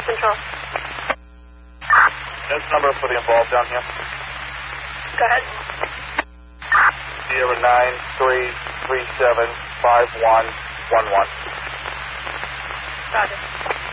Control. This number for the involved down here. Go ahead. 09-337-5111. Roger.